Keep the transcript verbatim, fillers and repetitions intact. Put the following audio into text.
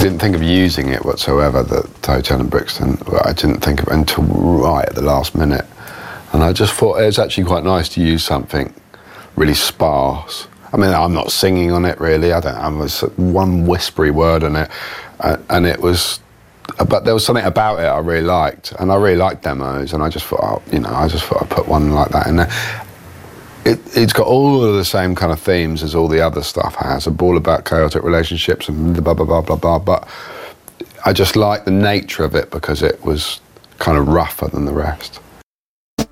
didn't think of using it whatsoever, the Hotel in Brixton. I didn't think of it until right at the last minute. And I just thought it was actually quite nice to use something really sparse. I mean, I'm not singing on it really. I don't have one whispery word on it. Uh, and it was, but there was something about it I really liked. And I really liked demos. And I just thought, oh, you know, I just thought I'd put one like that in there. It, it's got all of the same kind of themes as all the other stuff has. A all about chaotic relationships and blah, blah, blah, blah, blah. But I just liked the nature of it because it was kind of rougher than the rest.